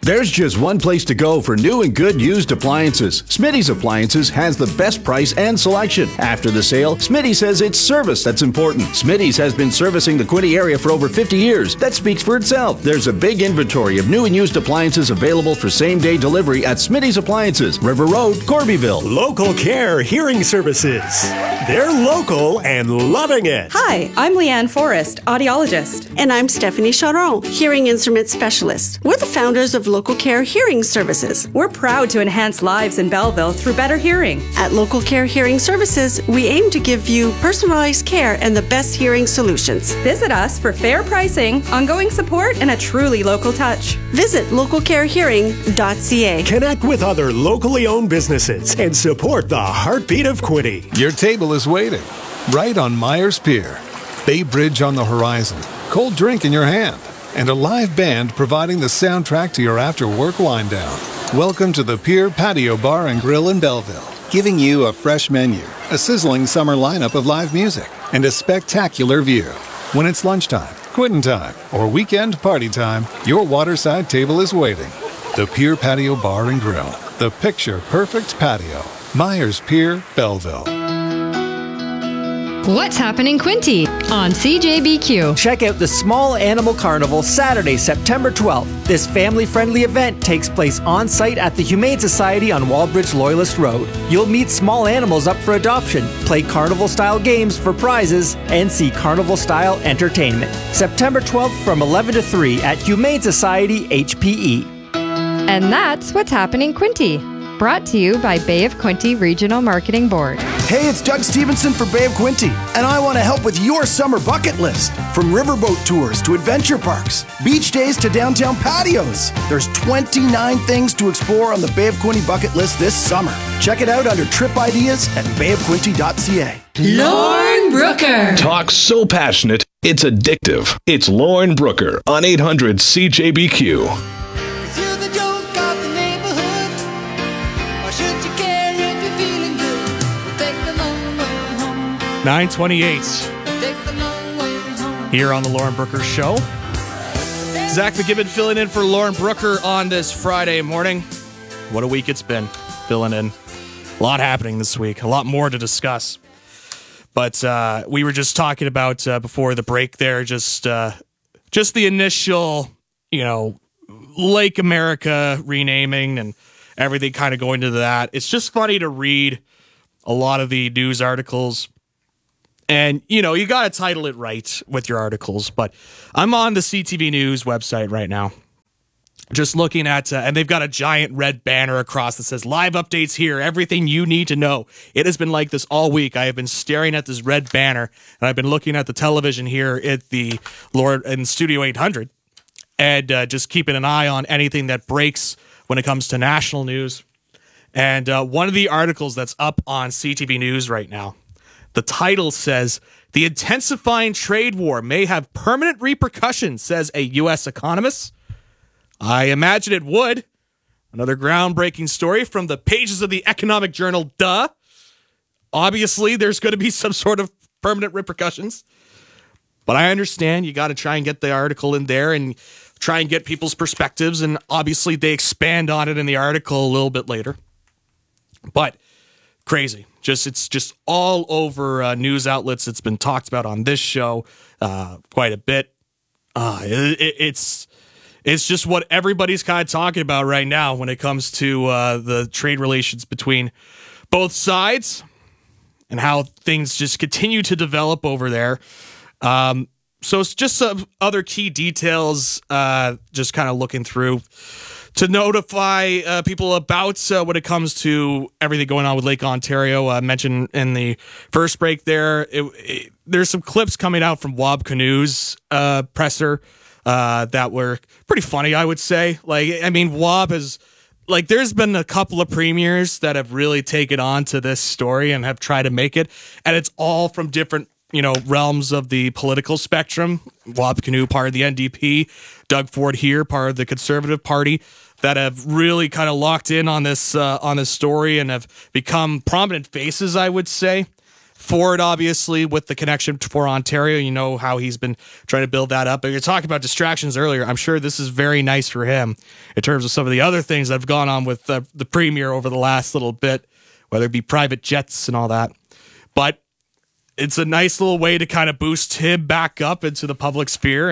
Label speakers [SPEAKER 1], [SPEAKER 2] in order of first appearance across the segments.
[SPEAKER 1] There's just one place to go for new and good used appliances. Smitty's Appliances has the best price and selection. After the sale, Smitty says it's service that's important. Smitty's has been servicing the Quinte area for over 50 years. That speaks for itself. There's a big inventory of new and used appliances available for same-day delivery at Smitty's Appliances, River Road, Corbyville.
[SPEAKER 2] Local Care Hearing Services. They're local and loving it.
[SPEAKER 3] Hi, I'm Leanne Forrest, audiologist.
[SPEAKER 4] And I'm Stephanie Charon, hearing instrument specialist. We're the founders of Local Care Hearing Services.
[SPEAKER 3] We're proud to enhance lives in Belleville through better hearing.
[SPEAKER 4] At Local Care Hearing Services, we aim to give you personalized care and the best hearing solutions.
[SPEAKER 3] Visit us for fair pricing, ongoing support, and a truly local touch.
[SPEAKER 4] Visit localcarehearing.ca.
[SPEAKER 2] Connect with other locally owned businesses and support the heartbeat of Quinte.
[SPEAKER 5] Your table is waiting, right on Myers Pier. Bay Bridge on the horizon, cold drink in your hand, and a live band providing the soundtrack to your after-work wind-down. Welcome to the Pier Patio Bar and Grill in Belleville, giving you a fresh menu, a sizzling summer lineup of live music, and a spectacular view. When it's lunchtime, quitting time, or weekend party time, your waterside table is waiting. The Pier Patio Bar and Grill, the picture-perfect patio. Myers Pier, Belleville.
[SPEAKER 6] What's happening, Quinte on CJBQ?
[SPEAKER 7] Check out the Small Animal Carnival Saturday, September 12th. This family-friendly event takes place on-site at the Humane Society on Wallbridge Loyalist Road. You'll meet small animals up for adoption, play carnival-style games for prizes, and see carnival-style entertainment. September 12th from 11 to 3 at Humane Society HPE.
[SPEAKER 6] And that's What's Happening, Quinte. Brought to you by Bay of Quinte Regional Marketing Board.
[SPEAKER 8] Hey, it's Doug Stevenson for Bay of Quinte, and I want to help with your summer bucket list. From riverboat tours to adventure parks, beach days to downtown patios, there's 29 things to explore on the Bay of Quinte bucket list this summer. Check it out under trip ideas at bayofquinte.ca.
[SPEAKER 9] Lauren Brooker.
[SPEAKER 10] Talk so passionate, it's addictive. It's Lauren Brooker on 800 CJBQ.
[SPEAKER 11] 9:28 here on the Lauren Brooker Show. Zach McGibbon filling in for Lauren Brooker on this Friday morning. What a week it's been filling in. A lot happening this week. A lot more to discuss. But we were just talking about before the break there, just the initial, Lake America renaming and everything kind of going to that. It's just funny to read a lot of the news articles. And, you got to title it right with your articles. But I'm on the CTV News website right now, just looking at, and they've got a giant red banner across that says, live updates here, everything you need to know. It has been like this all week. I have been staring at this red banner, and I've been looking at the television here at the in Studio 800, and just keeping an eye on anything that breaks when it comes to national news. And one of the articles that's up on CTV News right now, the title says, "The intensifying trade war may have permanent repercussions," says a U.S. economist. I imagine it would. Another groundbreaking story from the pages of the economic journal, duh. Obviously, there's going to be some sort of permanent repercussions. But I understand you got to try and get the article in there and try and get people's perspectives. And obviously, they expand on it in the article a little bit later. But crazy. It's just all over news outlets. It's been talked about on this show quite a bit. It's just what everybody's kind of talking about right now when it comes to the trade relations between both sides and how things just continue to develop over there. So it's just some other key details, just kind of looking through to notify people about when it comes to everything going on with Lake Ontario. I mentioned in the first break there, there's some clips coming out from Wab Kinu's presser that were pretty funny, I would say. Wab has, there's been a couple of premiers that have really taken on to this story and have tried to make it, and it's all from different realms of the political spectrum. Wab Kinew, part of the NDP, Doug Ford here, part of the Conservative Party, that have really kind of locked in on this story and have become prominent faces, I would say, Ford, obviously, with the connection for Ontario, you know how he's been trying to build that up. But you're talking about distractions earlier. I'm sure this is very nice for him in terms of some of the other things that have gone on with the Premier over the last little bit, whether it be private jets and all that. But it's a nice little way to kind of boost him back up into the public sphere.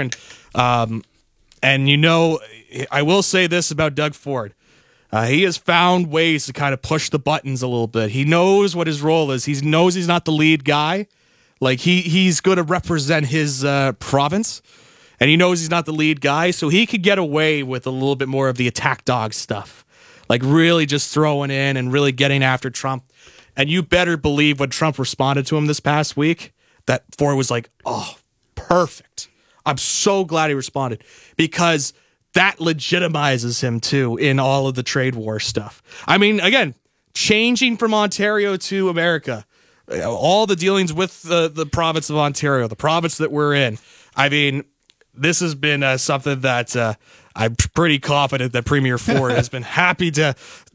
[SPEAKER 11] And you know, I will say this about Doug Ford. He has found ways to kind of push the buttons a little bit. He knows what his role is. He knows he's not the lead guy. Like he's going to represent his province, and he knows he's not the lead guy, so he could get away with a little bit more of the attack dog stuff, like really just throwing in and really getting after Trump. And you better believe when Trump responded to him this past week, that Ford was like, "Oh, perfect. I'm so glad he responded," because that legitimizes him too in all of the trade war stuff. I mean, again, changing from Ontario to America, all the dealings with the province of Ontario, the province that we're in. I mean, this has been something that I'm pretty confident that Premier Ford has been happy to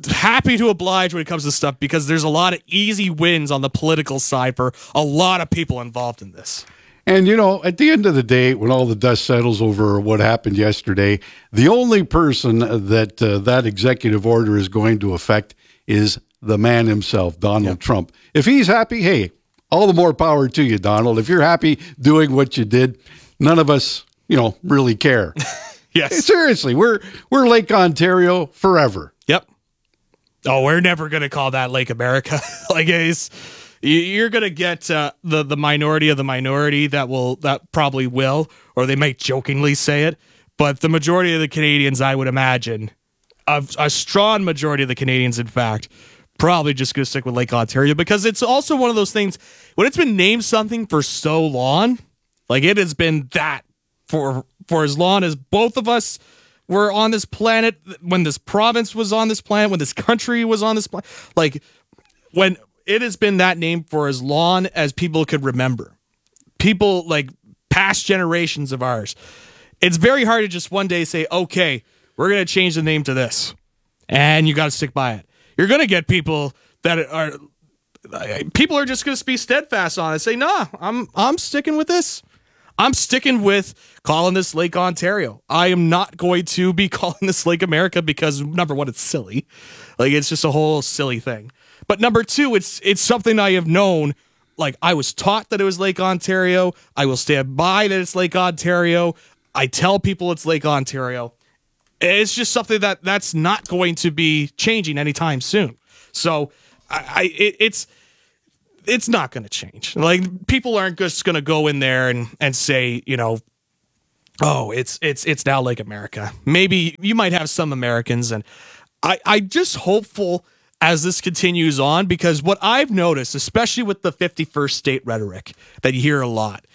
[SPEAKER 11] oblige when it comes to stuff, because there's a lot of easy wins on the political side for a lot of people involved in this.
[SPEAKER 12] And, you know, at the end of the day, when all the dust settles over what happened yesterday, the only person that that executive order is going to affect is the man himself, Donald Trump. If he's happy, hey, all the more power to you, Donald. If you're happy doing what you did, none of us, you know, really care.
[SPEAKER 11] Yes.
[SPEAKER 12] Seriously, we're Lake Ontario forever.
[SPEAKER 11] Yep. Oh, we're never going to call that Lake America. Like, you're going to get the minority of the minority that probably will, or they might jokingly say it, but the majority of the Canadians, I would imagine, a strong majority of the Canadians, in fact, probably just going to stick with Lake Ontario, because it's also one of those things, when it's been named something for so long, like it has been that for as long as both of us were on this planet, when this province was on this planet, when this country was on this planet, like when it has been that name for as long as people could remember. People like past generations of ours. It's very hard to just one day say, okay, we're going to change the name to this. And you got to stick by it. You're going to get people that are just going to be steadfast on it. Say, nah, I'm sticking with this. I'm sticking with calling this Lake Ontario. I am not going to be calling this Lake America because, number one, it's silly. Like, it's just a whole silly thing. But number two, it's something I have known. Like, I was taught that it was Lake Ontario. I will stand by that it's Lake Ontario. I tell people it's Lake Ontario. It's just something that's not going to be changing anytime soon. So it's not going to change. Like, people aren't just going to go in there and say, you know, oh, it's now Lake America. Maybe you might have some Americans, and I just hopeful as this continues on, because what I've noticed, especially with the 51st state rhetoric that you hear a lot,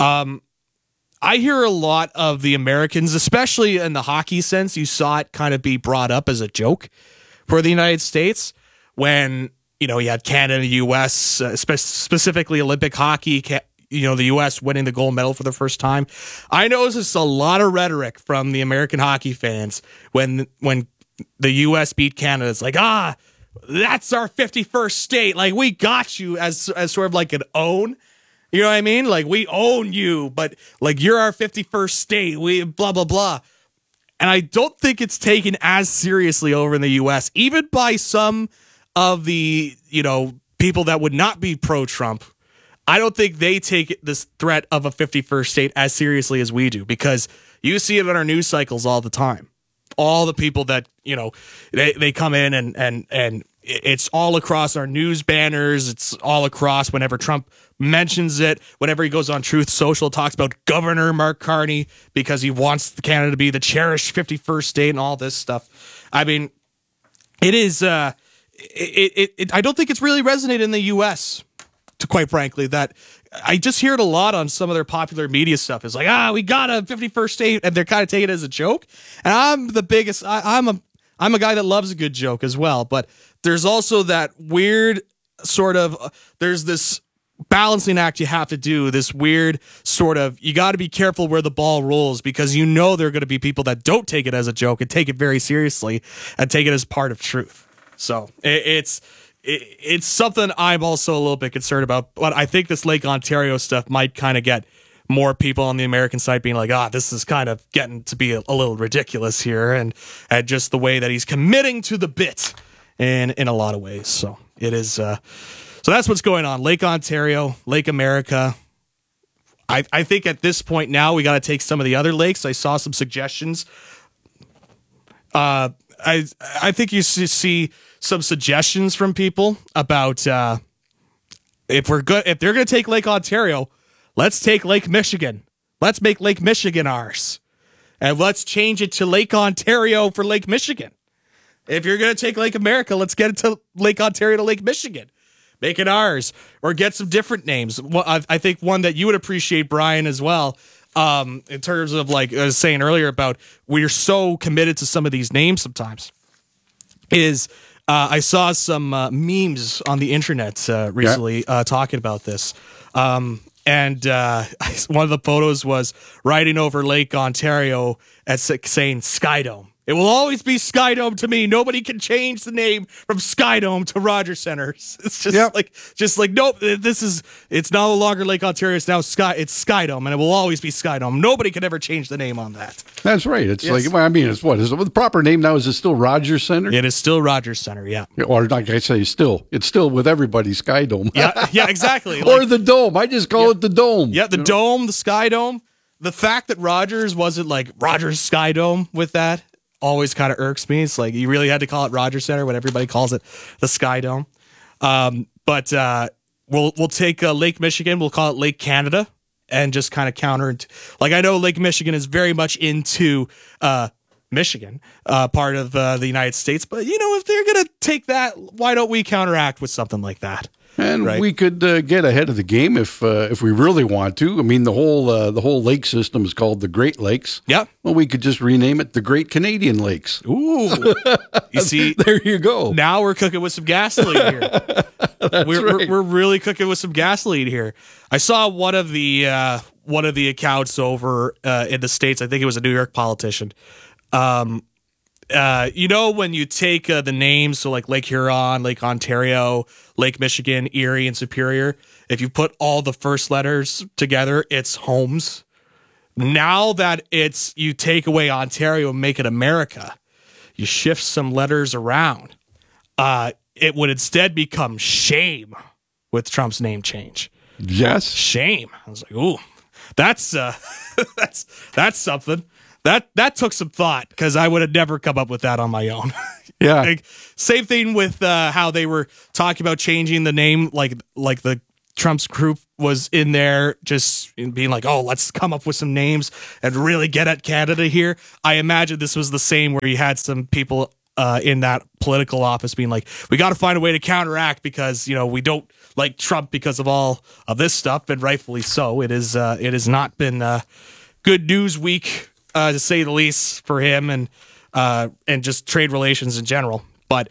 [SPEAKER 11] I hear a lot of the Americans, especially in the hockey sense, you saw it kind of be brought up as a joke for the United States when, you know, you had Canada and the U.S., specifically Olympic hockey, you know, the U.S. winning the gold medal for the first time. I noticed a lot of rhetoric from the American hockey fans when the U.S. beat Canada. It's like, that's our 51st state. Like, we got you as sort of like an own. You know what I mean? Like, we own you, but like, you're our 51st state. We blah, blah, blah. And I don't think it's taken as seriously over in the U.S., even by some of the, you know, people that would not be pro-Trump. I don't think they take this threat of a 51st state as seriously as we do, because you see it in our news cycles all the time. All the people that, you know, they come in and it's all across our news banners. It's all across whenever Trump mentions it, whenever he goes on Truth Social, talks about Governor Mark Carney because he wants Canada to be the cherished 51st state and all this stuff. I mean, it is, I don't think it's really resonated in the U.S., to quite frankly, that I just hear it a lot on some of their popular media stuff. It's like, we got a 51st state, and they're kind of taking it as a joke. And I'm the biggest, I'm a guy that loves a good joke as well, but there's also that weird sort of, there's this balancing act you have to do, this weird sort of, you got to be careful where the ball rolls, because you know there are going to be people that don't take it as a joke and take it very seriously and take it as part of truth. So it's it's something I'm also a little bit concerned about. But I think this Lake Ontario stuff might kind of get more people on the American side being like, this is kind of getting to be a little ridiculous here, and just the way that he's committing to the bit in a lot of ways. So it is. So that's what's going on. Lake Ontario, Lake America. I think at this point now we got to take some of the other lakes. I saw some suggestions. I think you should see some suggestions from people about if they're going to take Lake Ontario, let's take Lake Michigan. Let's make Lake Michigan ours, and let's change it to Lake Ontario for Lake Michigan. If you're going to take Lake America, let's get it to Lake Ontario to Lake Michigan. Make it ours, or get some different names. I think one that you would appreciate, Brian, as well, in terms of, like I was saying earlier about we're so committed to some of these names sometimes, is I saw some memes on the internet recently talking about this. And one of the photos was riding over Lake Ontario and saying Skydome. It will always be Skydome to me. Nobody can change the name from Skydome to Rogers Center. It's just like nope. It's no longer Lake Ontario. It's now Skydome, and it will always be Skydome. Nobody can ever change the name on that.
[SPEAKER 12] That's right. It's it's what is it? The proper name now, is it still Rogers Center?
[SPEAKER 11] It is still Rogers Center. Yeah.
[SPEAKER 12] Or like I say, it's still with everybody Skydome.
[SPEAKER 11] Yeah, exactly.
[SPEAKER 12] Or the Dome. I just call it the Dome.
[SPEAKER 11] Yeah, the Dome, the Skydome. The fact that Rogers wasn't like Rogers Skydome with that always kind of irks me. It's like you really had to call it Rogers Center when everybody calls it the Skydome. But we'll take Lake Michigan. We'll call it Lake Canada, and just kind of counter. Like I know Lake Michigan is very much into Michigan, part of the United States. But if they're gonna take that, why don't we counteract with something like that?
[SPEAKER 12] And we could get ahead of the game if we really want to. I mean, the whole lake system is called the Great Lakes.
[SPEAKER 11] Yeah.
[SPEAKER 12] Well, we could just rename it the Great Canadian Lakes.
[SPEAKER 11] Ooh. You see,
[SPEAKER 12] there you go.
[SPEAKER 11] Now we're cooking with some gasoline here. We're really cooking with some gasoline here. I saw one of the accounts over in the States. I think it was a New York politician. When you take the names, so like Lake Huron, Lake Ontario, Lake Michigan, Erie, and Superior, if you put all the first letters together, it's Holmes. Now that you take away Ontario and make it America, you shift some letters around. It would instead become Shame with Trump's name change.
[SPEAKER 12] Yes.
[SPEAKER 11] Shame. I was like, ooh, that's that's something. That took some thought, because I would have never come up with that on my own.
[SPEAKER 12] Yeah.
[SPEAKER 11] Like, same thing with how they were talking about changing the name, like the Trump's group was in there just being like, oh, let's come up with some names and really get at Canada here. I imagine this was the same where you had some people in that political office being like, we got to find a way to counteract because, we don't like Trump because of all of this stuff, and rightfully so. It has not been good news week, to say the least, for him and just trade relations in general. But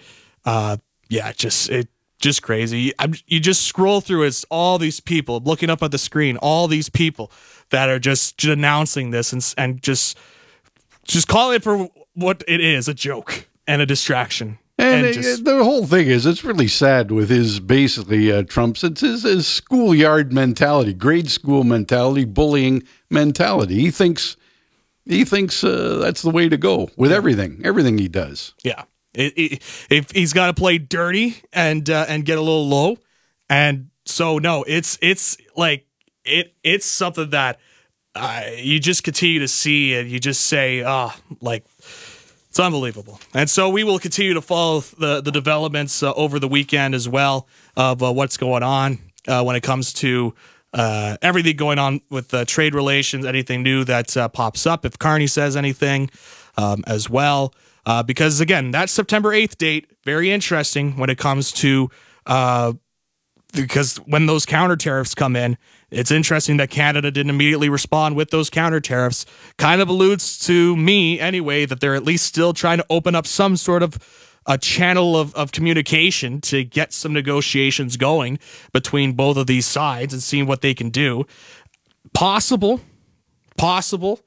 [SPEAKER 11] just crazy. You just scroll through all these people looking up at the screen, all these people that are just denouncing this and just call it for what it is, a joke and a distraction.
[SPEAKER 12] And the whole thing is, it's really sad with his basically Trump's. It's his schoolyard mentality, grade school mentality, bullying mentality. He thinks that's the way to go with everything he does.
[SPEAKER 11] Yeah, if he's got to play dirty and get a little low, and so no, it's like it's something that you just continue to see, and you just say, it's unbelievable. And so we will continue to follow the developments over the weekend as well of what's going on when it comes to everything going on with trade relations, anything new that pops up, if Carney says anything as well. Because, again, that September 8th date, very interesting when it comes to because when those counter tariffs come in, it's interesting that Canada didn't immediately respond with those counter tariffs. Kind of alludes to me, anyway, that they're at least still trying to open up some sort of a channel of communication to get some negotiations going between both of these sides and seeing what they can do. Possible.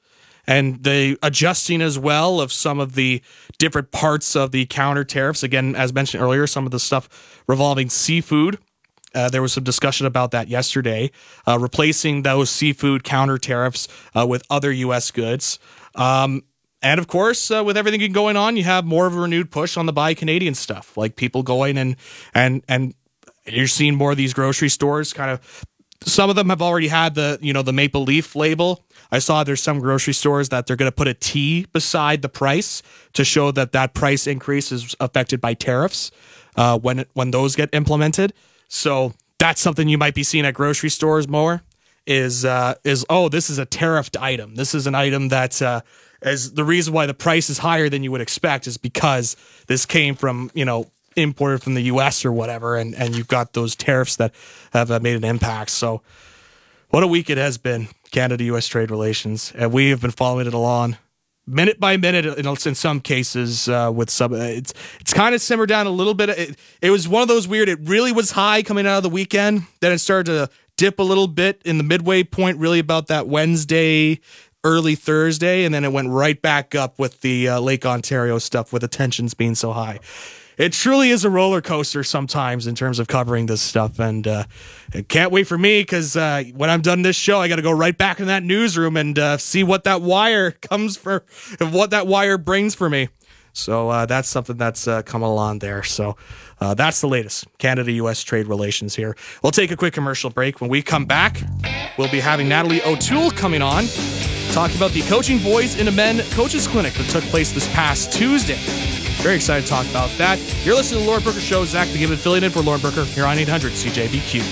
[SPEAKER 11] and the adjusting as well of some of the different parts of the counter tariffs. Again, as mentioned earlier, some of the stuff revolving seafood. There was some discussion about that yesterday, replacing those seafood counter tariffs with other U.S. goods. And of course, with everything going on, you have more of a renewed push on the Buy Canadian stuff, like people going and you're seeing more of these grocery stores kind of. Some of them have already had the Maple Leaf label. I saw there's some grocery stores that they're going to put a T beside the price to show that price increase is affected by tariffs when those get implemented. So that's something you might be seeing at grocery stores more is this is a tariffed item. This is an item that is the reason why the price is higher than you would expect is because this came from, imported from the U.S. or whatever, and you've got those tariffs that have made an impact. So what a week it has been, Canada-U.S. trade relations. And we have been following it along minute by minute in some cases with some. It's kind of simmered down a little bit. It was one of those weird, it really was high coming out of the weekend. Then it started to dip a little bit in the midway point, really about that Wednesday, early Thursday, and then it went right back up with the Lake Ontario stuff with the tensions being so high. It truly is a roller coaster sometimes in terms of covering this stuff, and it can't wait for me because when I'm done this show, I got to go right back in that newsroom and see what that wire comes for, and what that wire brings for me. So that's something that's come along there. So that's the latest Canada-U.S. trade relations here. We'll take a quick commercial break. When we come back, we'll be having Natalie O'Toole coming on, talking about the Coaching Boys in a Men Coaches Clinic that took place this past Tuesday. Very excited to talk about that. You're listening to the Lauren Brooker Show. Zach the Gibbon filling in for Lauren Brooker here on 800 CJBQ.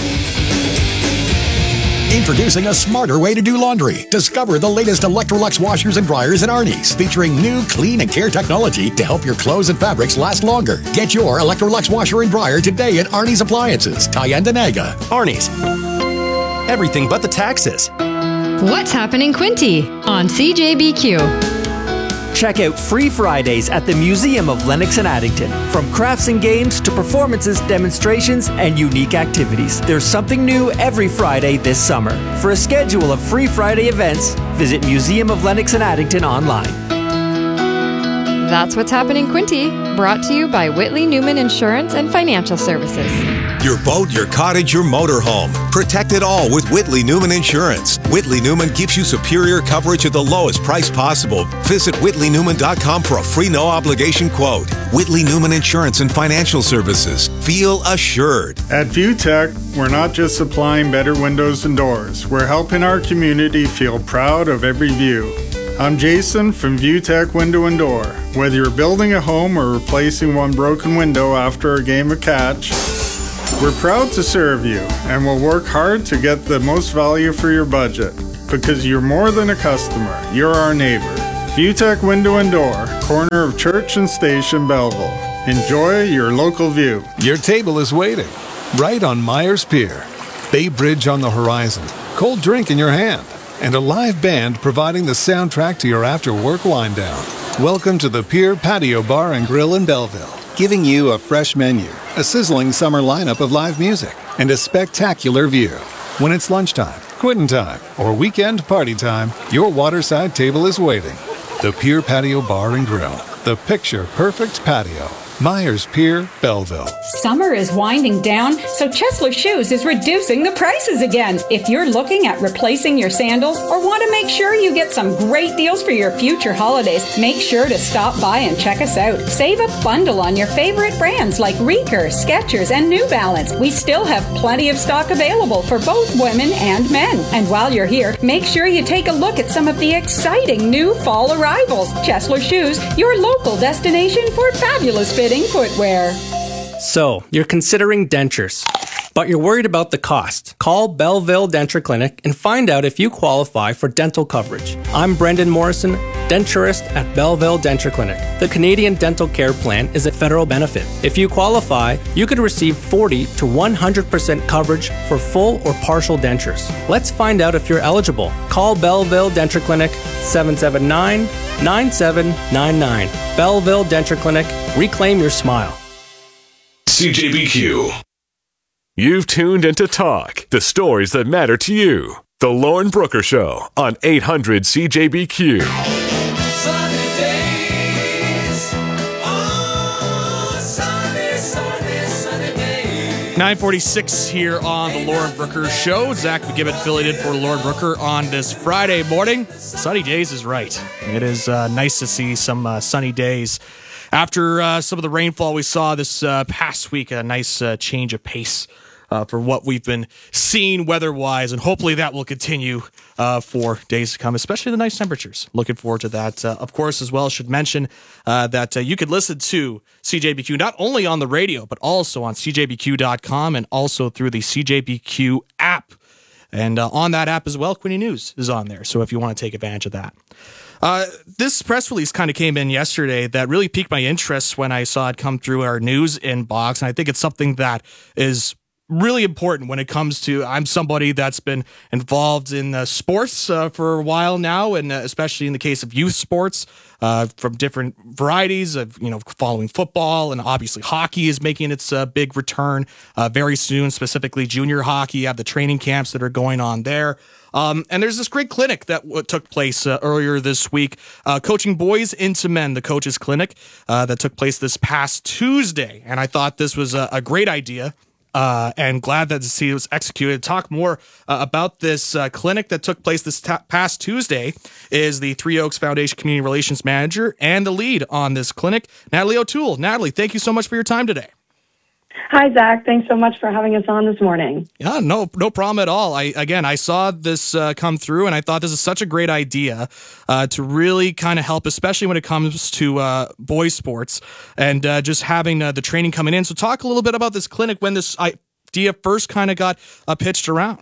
[SPEAKER 13] Introducing a smarter way to do laundry. Discover the latest Electrolux washers and dryers in Arnie's, featuring new clean and care technology to help your clothes and fabrics last longer. Get your Electrolux washer and dryer today at Arnie's Appliances, Tyendinaga.
[SPEAKER 14] Arnie's. Everything but the taxes.
[SPEAKER 6] What's happening, Quinty on CJBQ?
[SPEAKER 7] Check out Free Fridays at the Museum of Lennox and Addington. From crafts and games to performances, demonstrations, and unique activities. There's something new every Friday this summer. For a schedule of Free Friday events, visit Museum of Lennox and Addington online.
[SPEAKER 6] That's What's Happening, Quinty, brought to you by Whitley Newman Insurance and Financial Services.
[SPEAKER 15] Your boat, your cottage, your motorhome. Protect it all with Whitley Newman Insurance. Whitley Newman gives you superior coverage at the lowest price possible. Visit whitleynewman.com for a free no-obligation quote. Whitley Newman Insurance and Financial Services. Feel assured.
[SPEAKER 16] At ViewTech, we're not just supplying better windows and doors. We're helping our community feel proud of every view. I'm Jason from ViewTech Window and Door. Whether you're building a home or replacing one broken window after a game of catch, we're proud to serve you, and we'll work hard to get the most value for your budget. Because you're more than a customer, you're our neighbor. ViewTech Window and Door, corner of Church and Station, Belleville. Enjoy your local view.
[SPEAKER 5] Your table is waiting, right on Myers Pier. Bay Bridge on the horizon, cold drink in your hand, and a live band providing the soundtrack to your after-work wind-down. Welcome to the Pier Patio Bar and Grill in Belleville, giving you a fresh menu, a sizzling summer lineup of live music, and a spectacular view. When it's lunchtime, quitting time, or weekend party time, your waterside table is waiting. The Pier Patio Bar and Grill, the picture-perfect patio. Myers Pier, Belleville.
[SPEAKER 17] Summer is winding down, so Chesler Shoes is reducing the prices again. If you're looking at replacing your sandals or want to make sure you get some great deals for your future holidays, make sure to stop by and check us out. Save a bundle on your favorite brands like Reeker, Skechers, and New Balance. We still have plenty of stock available for both women and men. And while you're here, make sure you take a look at some of the exciting new fall arrivals. Chesler Shoes, your local destination for fabulous fitting footwear.
[SPEAKER 18] So, you're considering dentures, but you're worried about the cost. Call Belleville Denture Clinic and find out if you qualify for dental coverage. I'm Brendan Morrison, denturist at Belleville Denture Clinic. The Canadian Dental Care Plan is a federal benefit. If you qualify, you could receive 40 to 100% coverage for full or partial dentures. Let's find out if you're eligible. Call Belleville Denture Clinic 779-9799. Belleville Denture Clinic. Reclaim your smile.
[SPEAKER 10] CJBQ. You've tuned into Talk, the stories that matter to you.
[SPEAKER 19] The Lauren Brooker Show on 800 CJBQ.
[SPEAKER 11] 9:46 here on the Lauren Brooker Show. Zach McGibbon affiliated for Lauren Brooker on this Friday morning. Sunny days is right. It is nice to see some sunny days. After some of the rainfall we saw this past week, a nice change of pace for what we've been seeing weather-wise, and hopefully that will continue for days to come, especially the nice temperatures. Looking forward to that. Of course, as well, should mention that you could listen to CJBQ not only on the radio, but also on CJBQ.com and also through the CJBQ app. And on that app as well, Quinte News is on there, so if you want to take advantage of that. This press release kind of came in yesterday that really piqued my interest when I saw it come through our news inbox, and I think it's something that is really important when it comes to, I'm somebody that's been involved in sports for a while now, and especially in the case of youth sports from different varieties of, following football, and obviously hockey is making its big return very soon, specifically junior hockey. You have the training camps that are going on there. And there's this great clinic that took place earlier this week, Coaching Boys into Men, the Coaches Clinic that took place this past Tuesday. And I thought this was a great idea. And glad that to see it was executed. Talk more about this clinic that took place this past Tuesday is the Three Oaks Foundation Community Relations Manager and the lead on this clinic, Natalie O'Toole. Natalie, thank you so much for your time today.
[SPEAKER 20] Hi, Zach. Thanks so much for having us on this morning.
[SPEAKER 11] Yeah, no problem at all. I saw this come through, and I thought this is such a great idea to really kind of help, especially when it comes to boys sports and just having the training coming in. So talk a little bit about this clinic, when this idea first kind of got pitched around.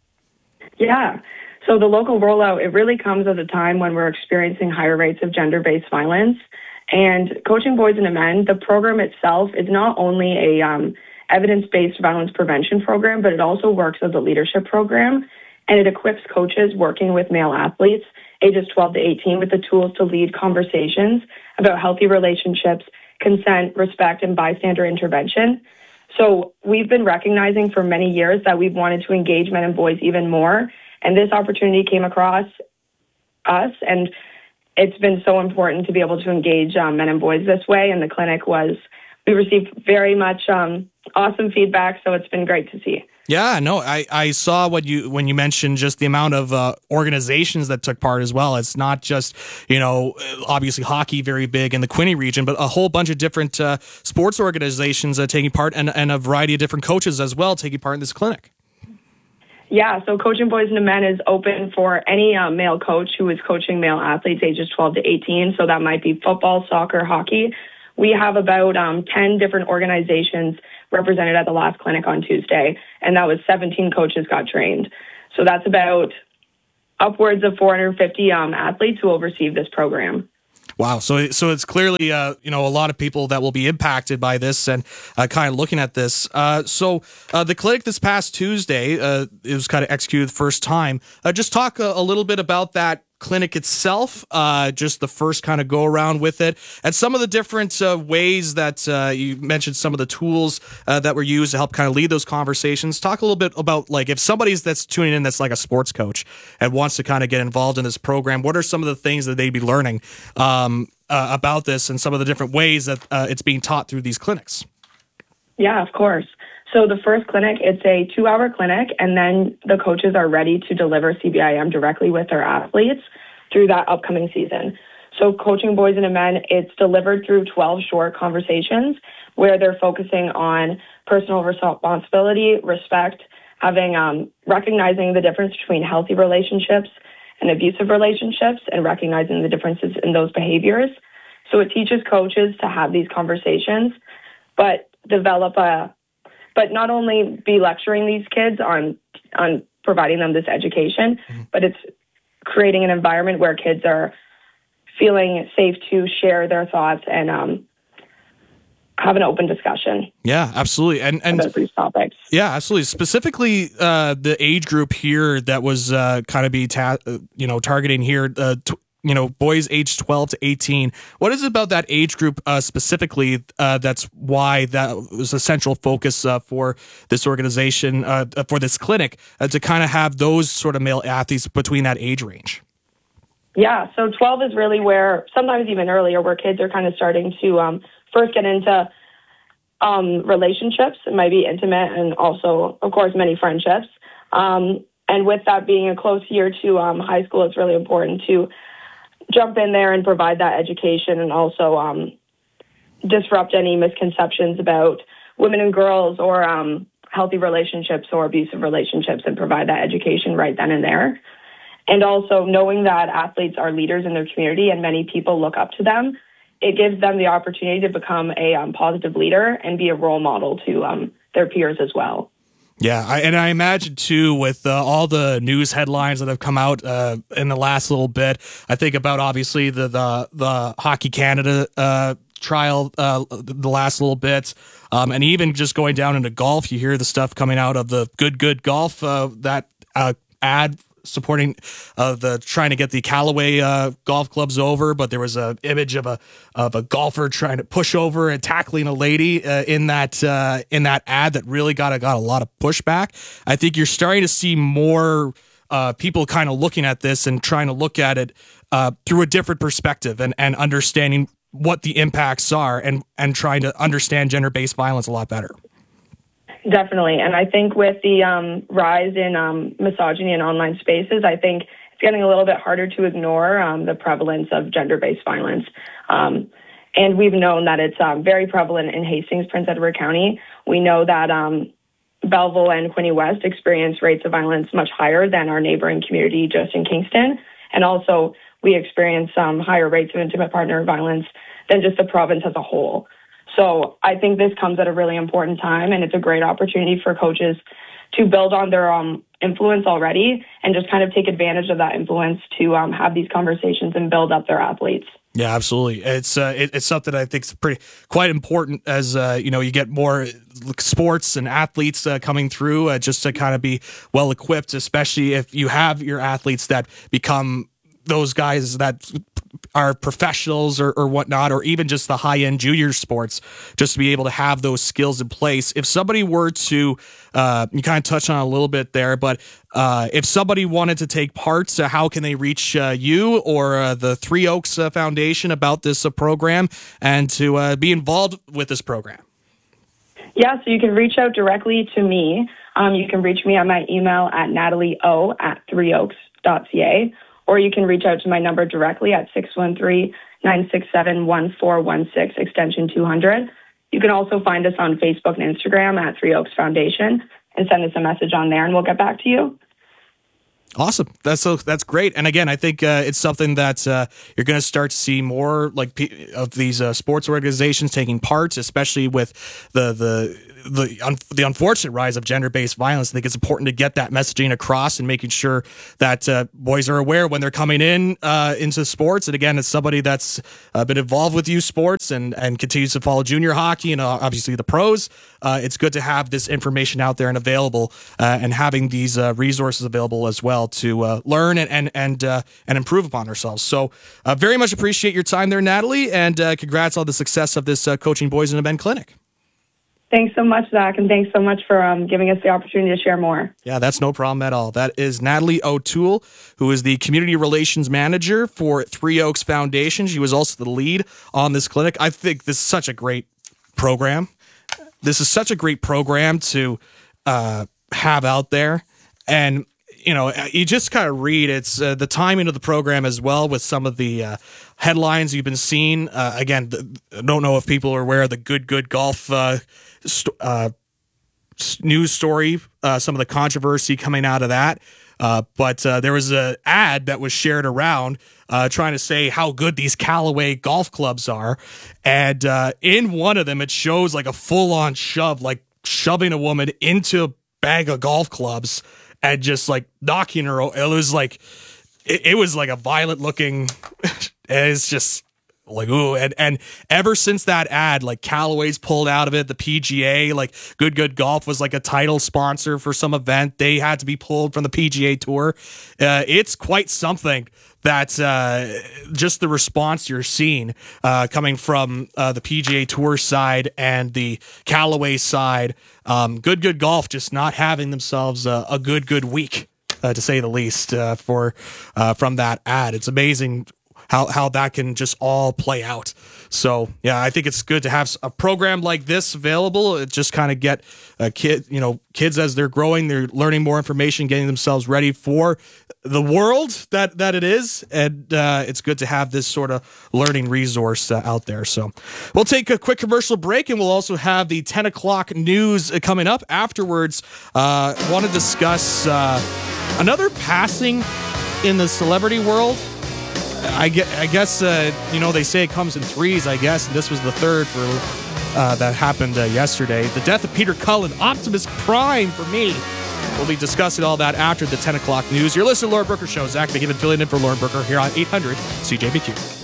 [SPEAKER 20] Yeah. So the local rollout, it really comes at a time when we're experiencing higher rates of gender-based violence. And Coaching Boys into Men, the program itself is not only a evidence-based violence prevention program, but it also works as a leadership program, and it equips coaches working with male athletes ages 12 to 18 with the tools to lead conversations about healthy relationships, consent, respect, and bystander intervention. So we've been recognizing for many years that we've wanted to engage men and boys even more, and this opportunity came across us, and it's been so important to be able to engage men and boys this way. And the clinic we received very much awesome feedback. So it's been great to see.
[SPEAKER 11] Yeah, no, I saw when you mentioned just the amount of organizations that took part as well. It's not just, obviously hockey very big in the Quinte region, but a whole bunch of different sports organizations taking part, and a variety of different coaches as well taking part in this clinic.
[SPEAKER 20] Yeah, so Coaching Boys into Men is open for any male coach who is coaching male athletes ages 12 to 18. So that might be football, soccer, hockey. We have about 10 different organizations represented at the last clinic on Tuesday, and that was 17 coaches got trained. So that's about upwards of 450 athletes who will receive this program.
[SPEAKER 11] Wow. So it's clearly, a lot of people that will be impacted by this and kind of looking at this. So the clinic this past Tuesday, it was kind of executed the first time. Just talk a little bit about that clinic itself, just the first kind of go around with it, and some of the different ways that you mentioned, some of the tools that were used to help kind of lead those conversations. Talk a little bit about, like, if somebody's that's tuning in that's like a sports coach and wants to kind of get involved in this program, what are some of the things that they'd be learning about this, and some of the different ways that it's being taught through these clinics?
[SPEAKER 20] Yeah, of course. So the first clinic, it's a 2-hour clinic, and then the coaches are ready to deliver CBIM directly with their athletes through that upcoming season. So Coaching Boys into Men, it's delivered through 12 short conversations where they're focusing on personal responsibility, respect, recognizing the difference between healthy relationships and abusive relationships, and recognizing the differences in those behaviors. So it teaches coaches to have these conversations, but not only be lecturing these kids on providing them this education, but it's creating an environment where kids are feeling safe to share their thoughts and have an open discussion.
[SPEAKER 11] Yeah, absolutely. And
[SPEAKER 20] about these topics.
[SPEAKER 11] Yeah, absolutely. Specifically, the age group here that was kind of be targeting here, boys aged 12 to 18. What is it about that age group specifically that's why that was a central focus for this organization, for this clinic, to kind of have those sort of male athletes between that age range?
[SPEAKER 20] Yeah, so 12 is really where, sometimes even earlier, where kids are kind of starting to first get into relationships. It might be intimate and also, of course, many friendships. And with that being a close year to high school, it's really important to jump in there and provide that education and also disrupt any misconceptions about women and girls or healthy relationships or abusive relationships and provide that education right then and there. And also knowing that athletes are leaders in their community and many people look up to them, it gives them the opportunity to become a positive leader and be a role model to their peers as well.
[SPEAKER 11] Yeah, I imagine, too, with all the news headlines that have come out in the last little bit, I think about, obviously, the Hockey Canada trial the last little bit, and even just going down into golf, you hear the stuff coming out of the Good Golf, that ad supporting the trying to get the Callaway golf clubs over, but there was an image of a golfer trying to push over and tackling a lady in that ad that really got a lot of pushback. I think you're starting to see more people kind of looking at this and trying to look at it through a different perspective and understanding what the impacts are and trying to understand gender-based violence a lot better.
[SPEAKER 20] Definitely. And I think with the rise in misogyny in online spaces, I think it's getting a little bit harder to ignore the prevalence of gender-based violence. And we've known that it's very prevalent in Hastings, Prince Edward County. We know that Belleville and Quinte West experience rates of violence much higher than our neighboring community just in Kingston. And also we experience higher rates of intimate partner violence than just the province as a whole. So I think this comes at a really important time, and it's a great opportunity for coaches to build on their influence already and just kind of take advantage of that influence to have these conversations and build up their athletes.
[SPEAKER 11] Yeah, absolutely. It's something I think is quite important as you get more sports and athletes coming through just to kind of be well equipped, especially if you have your athletes that become those guys that are professionals or whatnot, or even just the high-end junior sports, just to be able to have those skills in place. If somebody were to, you kind of touched on it a little bit there, but if somebody wanted to take part, how can they reach you or the Three Oaks Foundation about this program and to be involved with this program?
[SPEAKER 20] Yeah, so you can reach out directly to me. You can reach me on my email at natalieo@threeoaks.ca. Or you can reach out to my number directly at 613-967-1416, extension 200. You can also find us on Facebook and Instagram at Three Oaks Foundation and send us a message on there, and we'll get back to you.
[SPEAKER 11] Awesome. That's great. And again, I think it's something that you're going to start to see more of these sports organizations taking part, especially with the unfortunate rise of gender-based violence. I think it's important to get that messaging across and making sure that boys are aware when they're coming into sports. And again, it's somebody that's been involved with youth sports and continues to follow junior hockey and obviously the pros. It's good to have this information out there and available, and having these resources available as well to learn and improve upon ourselves. So very much appreciate your time there, Natalie, and congrats on the success of this Coaching Boys in a Men clinic.
[SPEAKER 20] Thanks so much, Zach, and thanks so much for giving us the opportunity to share more.
[SPEAKER 11] Yeah, that's no problem at all. That is Natalie O'Toole, who is the Community Relations Manager for Three Oaks Foundation. She was also the lead on this clinic. I think this is such a great program. This is such a great program to have out there. And, you just kind of read, it's the timing of the program as well with some of the headlines you've been seeing. Again, I don't know if people are aware of the Good Golf news story, some of the controversy coming out of that. But there was an ad that was shared around trying to say how good these Callaway golf clubs are. And in one of them, it shows like a full-on shove, like shoving a woman into a bag of golf clubs and just like knocking her. It was like a violent looking, it's just Like, ooh, and ever since that ad, like Callaway's pulled out of it, the PGA, like Good Golf was like a title sponsor for some event. They had to be pulled from the PGA Tour. It's quite something that just the response you're seeing coming from the PGA Tour side and the Callaway side. Good Golf just not having themselves a good week, to say the least, from that ad. It's amazing how that can just all play out. So yeah, I think it's good to have a program like this available. It just kind of get kids as they're growing, they're learning more information, getting themselves ready for the world that it is, and it's good to have this sort of learning resource out there. So we'll take a quick commercial break, and we'll also have the 10 o'clock news coming up afterwards. Want to discuss another passing in the celebrity world. I guess they say it comes in threes, I guess, and this was the third for that happened yesterday. The death of Peter Cullen, Optimus Prime for me. We'll be discussing all that after the 10 o'clock news. You're listening to Lauren Brooker Show. Zach McGibbon filling in for Lauren Brooker here on 800 CJBQ.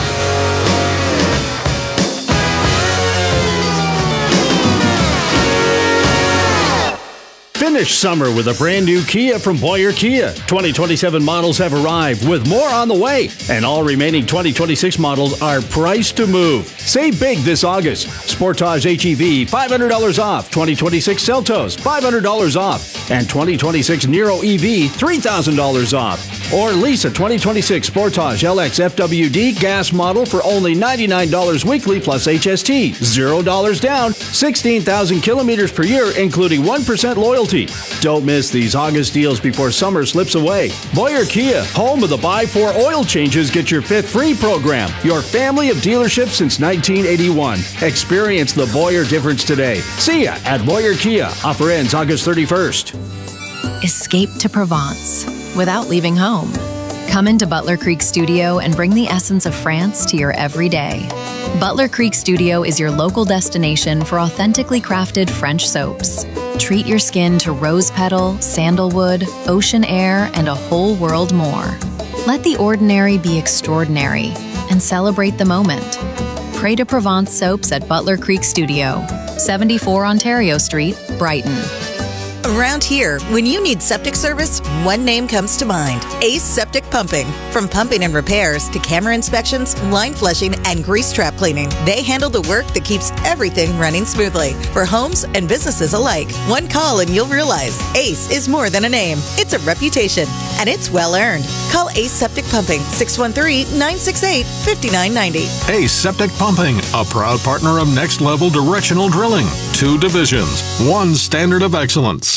[SPEAKER 1] Finish summer with a brand new Kia from Boyer Kia. 2027 models have arrived with more on the way, and all remaining 2026 models are priced to move. Save big this August. Sportage HEV, $500 off. 2026 Seltos, $500 off. And 2026 Nero EV, $3,000 off. Or lease a 2026 Sportage LX FWD gas model for only $99 weekly plus HST. $0 down, 16,000 kilometers per year, including 1% loyalty. Don't miss these August deals before summer slips away. Boyer Kia, home of the Buy 4 oil changes, get your 5th free program. Your family of dealerships since 1981. Experience the Boyer difference today. See ya at Boyer Kia. Offer ends August 31st.
[SPEAKER 21] Escape to Provence without leaving home. Come into Butler Creek Studio and bring the essence of France to your everyday. Butler Creek Studio is your local destination for authentically crafted French soaps. Treat your skin to rose petal, sandalwood, ocean air, and a whole world more. Let the ordinary be extraordinary and celebrate the moment. Près de Provence soaps at Butler Creek Studio, 74 Ontario Street, Brighton.
[SPEAKER 22] Around here, when you need septic service, one name comes to mind: Ace Septic Pumping. From pumping and repairs to camera inspections, line flushing, and grease trap cleaning, they handle the work that keeps everything running smoothly for homes and businesses alike. One call and you'll realize Ace is more than a name. It's a reputation, and it's well earned. Call Ace Septic Pumping, 613-968-5990.
[SPEAKER 23] Ace Septic Pumping, a proud partner of Next Level Directional Drilling. 2 divisions, 1 standard of excellence.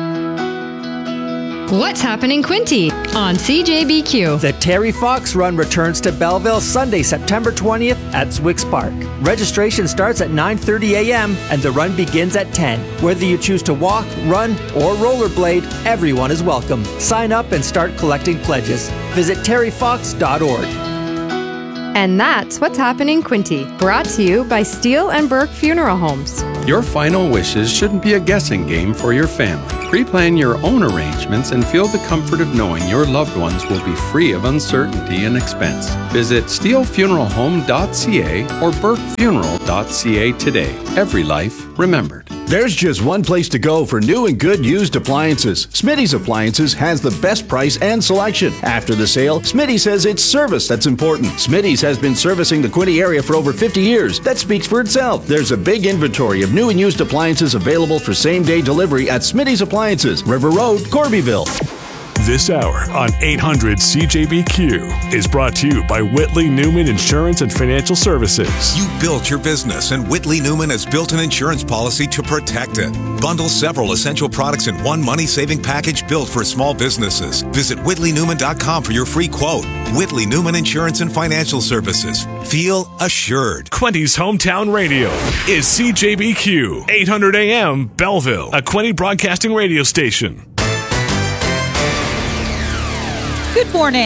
[SPEAKER 6] What's happening, Quinty, on CJBQ?
[SPEAKER 7] The Terry Fox Run returns to Belleville Sunday, September 20th at Swicks Park. Registration starts at 9:30 a.m. and the run begins at 10. Whether you choose to walk, run, or rollerblade, everyone is welcome. Sign up and start collecting pledges. Visit terryfox.org.
[SPEAKER 6] And that's What's Happening, Quinty, brought to you by Steele and Burke Funeral Homes.
[SPEAKER 24] Your final wishes shouldn't be a guessing game for your family. Pre-plan your own arrangements and feel the comfort of knowing your loved ones will be free of uncertainty and expense. Visit steelefuneralhome.ca or burkefuneral.ca today. Every life remembered.
[SPEAKER 1] There's just one place to go for new and good used appliances. Smitty's Appliances has the best price and selection. After the sale, Smitty says it's service that's important. Smitty's has been servicing the Quinte area for over 50 years. That speaks for itself. There's a big inventory of new and used appliances available for same-day delivery at Smitty's Appliances, River Road, Corbyville.
[SPEAKER 19] This hour on 800 CJBQ is brought to you by Whitley Newman Insurance and Financial Services.
[SPEAKER 15] You built your business, and Whitley Newman has built an insurance policy to protect it. Bundle several essential products in one money-saving package built for small businesses. Visit whitleynewman.com for your free quote. Whitley Newman Insurance and Financial Services. Feel assured.
[SPEAKER 19] Quinty's hometown radio is CJBQ, 800 AM, Belleville, a Quinte broadcasting radio station.
[SPEAKER 25] Good morning.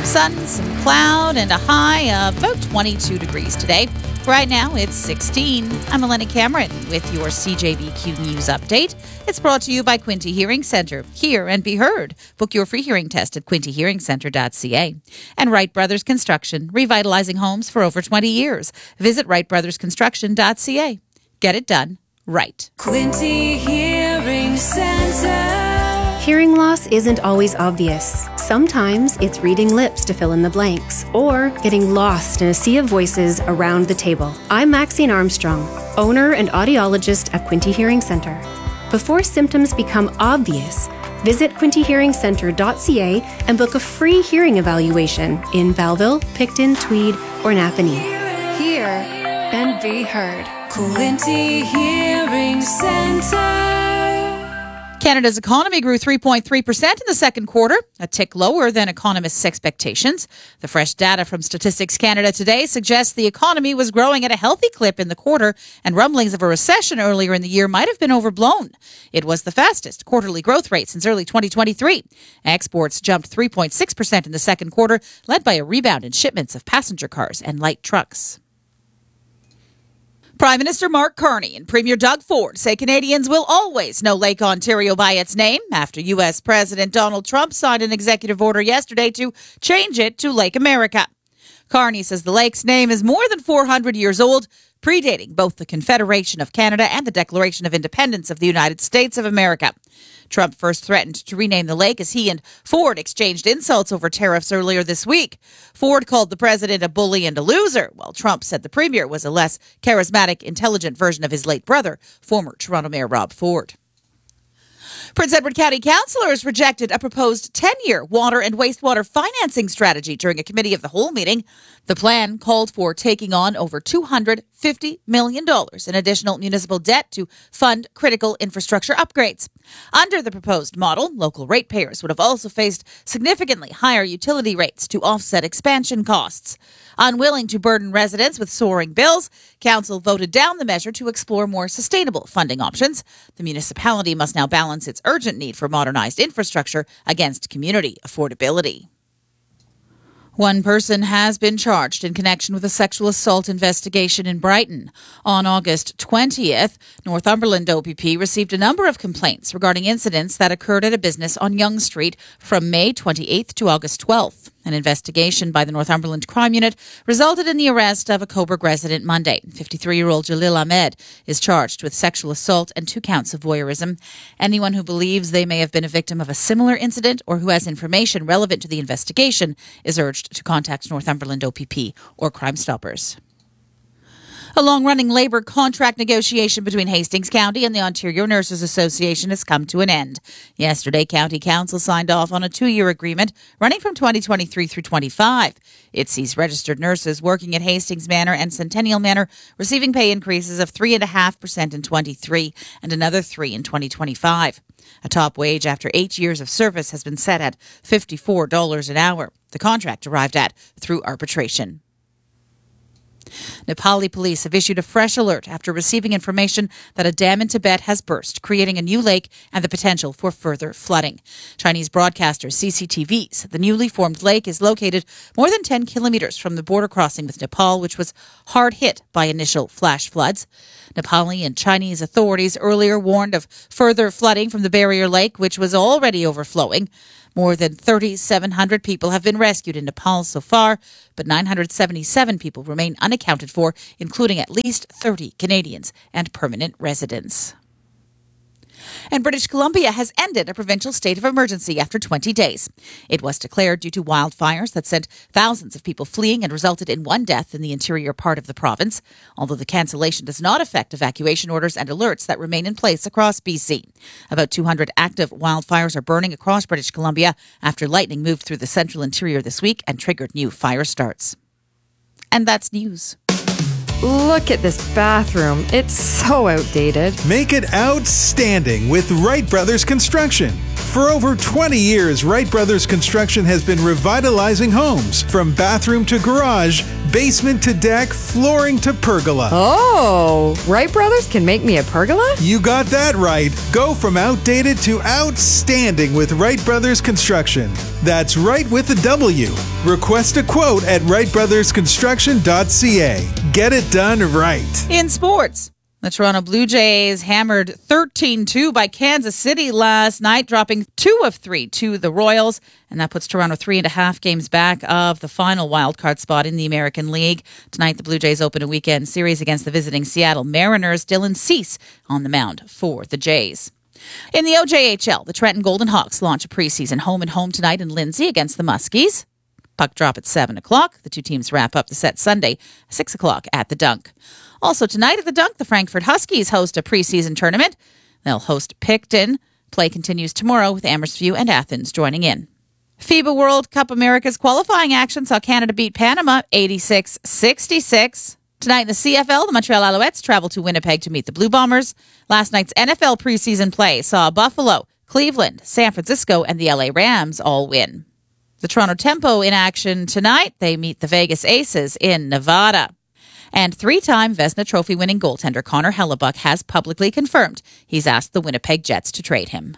[SPEAKER 2] some sun, some cloud, and a high of about 22 degrees today. Right now, it's 16. I'm Elena Cameron with your CJBQ News Update. It's brought to you by Quinte Hearing Centre. Hear and be heard. Book your free hearing test at quintehearingcentre.ca. And Wright Brothers Construction, revitalizing homes for over 20 years. Visit wrightbrothersconstruction.ca. Get it done right.
[SPEAKER 9] Quinte Hearing Centre.
[SPEAKER 3] Hearing loss isn't always obvious. Sometimes it's reading lips to fill in the blanks, or getting lost in a sea of voices around the table. I'm Maxine Armstrong, owner and audiologist at Quinte Hearing Centre. Before symptoms become obvious, visit quintehearingcentre.ca and book a free hearing evaluation in Belleville, Picton, Tweed, or Napanee.
[SPEAKER 9] Hear and be heard. Quinte Hearing Centre.
[SPEAKER 2] Canada's economy grew 3.3% in the second quarter, a tick lower than economists' expectations. The fresh data from Statistics Canada today suggests the economy was growing at a healthy clip in the quarter, and rumblings of a recession earlier in the year might have been overblown. It was the fastest quarterly growth rate since early 2023. Exports jumped 3.6% in the second quarter, led by a rebound in shipments of passenger cars and light trucks. Prime Minister Mark Carney and Premier Doug Ford say Canadians will always know Lake Ontario by its name after U.S. President Donald Trump signed an executive order yesterday to change it to Lake America. Carney says the lake's name is more than 400 years old, predating both the Confederation of Canada and the Declaration of Independence of the United States of America. Trump first threatened to rename the lake as he and Ford exchanged insults over tariffs earlier this week. Ford called the president a bully and a loser, while Trump said the premier was a less charismatic, intelligent version of his late brother, former Toronto Mayor Rob Ford. Prince Edward County councillors rejected a proposed 10-year water and wastewater financing strategy during a committee of the whole meeting. The plan called for taking on over $250 million in additional municipal debt to fund critical infrastructure upgrades. Under the proposed model, local ratepayers would have also faced significantly higher utility rates to offset expansion costs. Unwilling to burden residents with soaring bills, Council voted down the measure to explore more sustainable funding options. The municipality must now balance its urgent need for modernized infrastructure against community affordability. One person has been charged in connection with a sexual assault investigation in Brighton. On August 20th, Northumberland OPP received a number of complaints regarding incidents that occurred at a business on Yonge Street from May 28th to August 12th. An investigation by the Northumberland Crime Unit resulted in the arrest of a Coburg resident Monday. 53-year-old Jalil Ahmed is charged with sexual assault and 2 counts of voyeurism. Anyone who believes they may have been a victim of a similar incident or who has information relevant to the investigation is urged to contact Northumberland OPP or Crime Stoppers. A long-running labour contract negotiation between Hastings County and the Ontario Nurses Association has come to an end. Yesterday, County Council signed off on a 2-year agreement running from 2023 through 25. It sees registered nurses working at Hastings Manor and Centennial Manor receiving pay increases of 3.5% in 23 and another 3% in 2025. A top wage after 8 years of service has been set at $54 an hour. The contract arrived at through arbitration. Nepali police have issued a fresh alert after receiving information that a dam in Tibet has burst, creating a new lake and the potential for further flooding. Chinese broadcaster CCTV said the newly formed lake is located more than 10 kilometers from the border crossing with Nepal, which was hard hit by initial flash floods. Nepali and Chinese authorities earlier warned of further flooding from the barrier lake, which was already overflowing. More than 3,700 people have been rescued in Nepal so far, but 977 people remain unaccounted for, including at least 30 Canadians and permanent residents. And British Columbia has ended a provincial state of emergency after 20 days. It was declared due to wildfires that sent thousands of people fleeing and resulted in 1 death in the interior part of the province, although the cancellation does not affect evacuation orders and alerts that remain in place across BC. About 200 active wildfires are burning across British Columbia after lightning moved through the central interior this week and triggered new fire starts. And that's news.
[SPEAKER 6] Look at this bathroom. It's so outdated.
[SPEAKER 4] Make it outstanding with Wright Brothers Construction. For over 20 years, Wright Brothers Construction has been revitalizing homes. From bathroom to garage, basement to deck, flooring to pergola.
[SPEAKER 6] Oh, Wright Brothers can make me a pergola?
[SPEAKER 4] You got that right. Go from outdated to outstanding with Wright Brothers Construction. That's right with a W. Request a quote at wrightbrothersconstruction.ca. Get it done right.
[SPEAKER 2] In sports, the Toronto Blue Jays hammered 13-2 by Kansas City last night, dropping 2 of 3 to the Royals. And that puts Toronto 3.5 games back of the final wildcard spot in the American League. Tonight, the Blue Jays open a weekend series against the visiting Seattle Mariners. Dylan Cease on the mound for the Jays. In the OJHL, the Trenton Golden Hawks launch a preseason home-and-home tonight in Lindsay against the Muskies. Puck drop at 7 o'clock. The two teams wrap up the set Sunday, 6 o'clock at the Dunk. Also tonight at the Dunk, the Frankfurt Huskies host a preseason tournament. They'll host Picton. Play continues tomorrow with Amherst and Athens joining in. FIBA World Cup America's qualifying action saw Canada beat Panama 86-66. Tonight in the CFL, the Montreal Alouettes travel to Winnipeg to meet the Blue Bombers. Last night's NFL preseason play saw Buffalo, Cleveland, San Francisco, and the LA Rams all win. The Toronto Tempo in action tonight. They meet the Vegas Aces in Nevada. And 3-time Vezina Trophy winning goaltender Connor Hellebuck has publicly confirmed he's asked the Winnipeg Jets to trade him.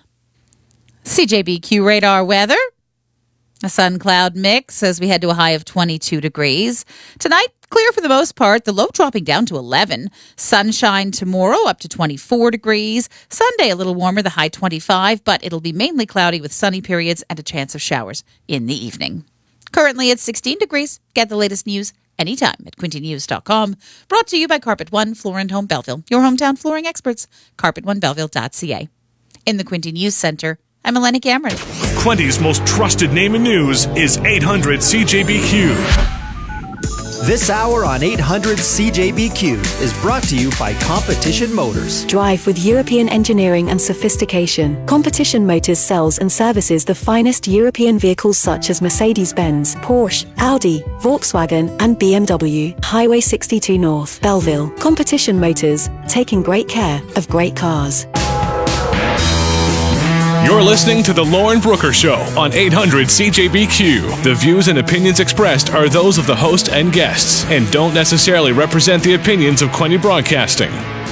[SPEAKER 2] CJBQ radar weather. A sun-cloud mix as we head to a high of 22 degrees. Tonight, clear for the most part, the low dropping down to 11. Sunshine tomorrow up to 24 degrees. Sunday a little warmer, the high 25, but it'll be mainly cloudy with sunny periods and a chance of showers in the evening. Currently it's 16 degrees. Get the latest news anytime at quintynews.com. Brought to you by Carpet One Floor and Home Belleville, your hometown flooring experts. CarpetOneBelleville.ca. In the Quinty News Center, I'm Elena Cameron.
[SPEAKER 19] Quinty's most trusted name in news is 800 CJBQ.
[SPEAKER 7] This hour on 800 CJBQ is brought to you by Competition Motors.
[SPEAKER 8] Drive with European engineering and sophistication. Competition Motors sells and services the finest European vehicles such as Mercedes-Benz, Porsche, Audi, Volkswagen, and BMW. Highway 62 North, Belleville. Competition Motors, taking great care of great cars.
[SPEAKER 19] You're listening to The Lauren Brooker Show on 800 CJBQ. The views and opinions expressed are those of the host and guests and don't necessarily represent the opinions of Quinty Broadcasting.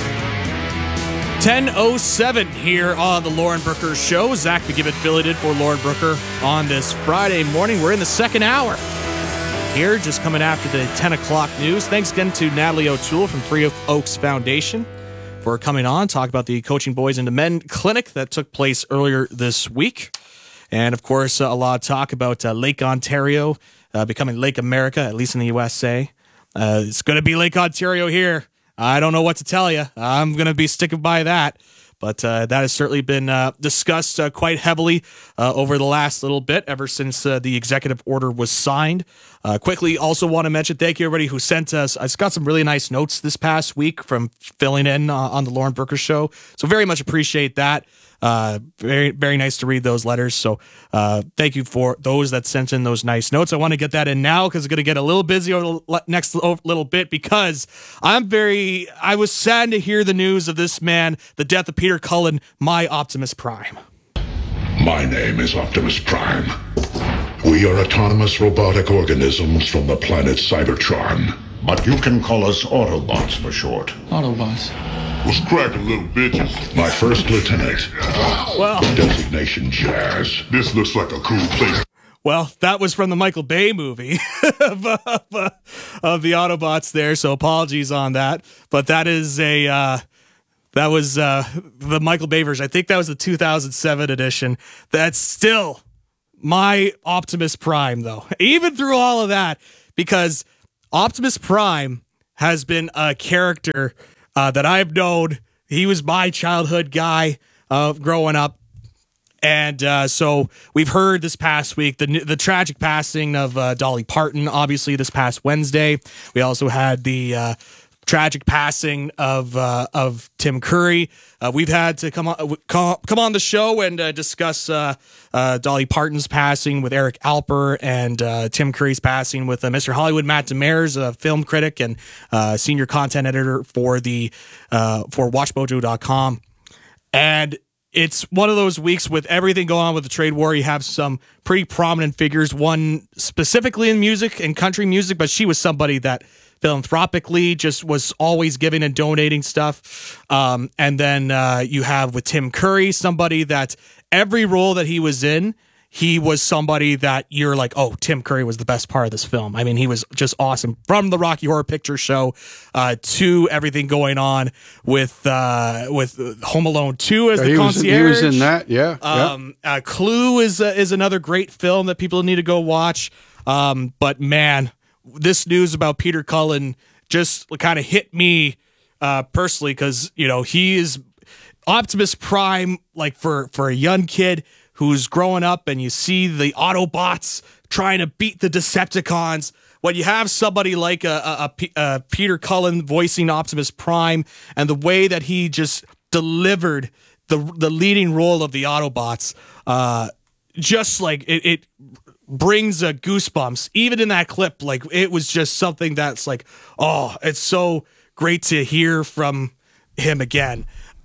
[SPEAKER 11] 10:07 here on The Lauren Brooker Show. Zach McGibbon filling in for Lauren Brooker on this Friday morning. We're in the second hour here, just coming after the 10 o'clock news. Thanks again to Natalie O'Toole from Three Oaks Foundation for coming on, talk about the Coaching Boys into Men clinic that took place earlier this week. And, of course, a lot of talk about Lake Ontario becoming Lake America, at least in the USA. It's going to be Lake Ontario here. I don't know what to tell you. I'm going to be sticking by that. But that has certainly been discussed quite heavily over the last little bit, ever since the executive order was signed. Quickly, also want to mention, thank you everybody who sent us. I got some really nice notes this past week from filling in on the Lauren Brooker Show. So very much appreciate that. Very, very nice to read those letters. So thank you for those that sent in those nice notes. I want to get that in now because it's going to get a little busy over the next little bit, because I was sad to hear the news of this man, the death of Peter Cullen, my Optimus Prime.
[SPEAKER 12] My name is Optimus Prime. We are autonomous robotic organisms from the planet Cybertron. But you can call us Autobots for short.
[SPEAKER 13] Autobots.
[SPEAKER 12] What's cracking, little bitches? My first lieutenant.
[SPEAKER 11] Well,
[SPEAKER 12] designation Jazz. This looks like a cool place.
[SPEAKER 11] Well, that was from the Michael Bay movie of the Autobots there, so apologies on that. But that is the Michael Bay version. I think that was the 2007 edition. That's still my Optimus Prime, though, even through all of that, because Optimus Prime has been a character that I've known. He was my childhood guy growing up. And so we've heard this past week the tragic passing of Dolly Parton, obviously, this past Wednesday. We also had the tragic passing of Tim Curry. We've had to come on the show and discuss Dolly Parton's passing with Eric Alper, and Tim Curry's passing with Mr. Hollywood Matt Demers, a film critic and senior content editor for WatchMojo.com. And it's one of those weeks with everything going on with the trade war. You have some pretty prominent figures, one specifically in music and country music, but she was somebody that philanthropically just was always giving and donating stuff. And then you have with Tim Curry, somebody that every role that he was in, he was somebody that you're like, oh, Tim Curry was the best part of this film. I mean, he was just awesome. From the Rocky Horror Picture Show to everything going on with Home Alone 2 as the concierge.
[SPEAKER 5] He was in that, yeah.
[SPEAKER 11] Clue is another great film that people need to go watch. But man, this news about Peter Cullen just kind of hit me personally because, you know, he is Optimus Prime, like for a young kid who's growing up and you see the Autobots trying to beat the Decepticons. When you have somebody like a Peter Cullen voicing Optimus Prime and the way that he just delivered the leading role of the Autobots, just like it brings goosebumps. Even in that clip, like it was just something that's like, oh, it's so great to hear from him again.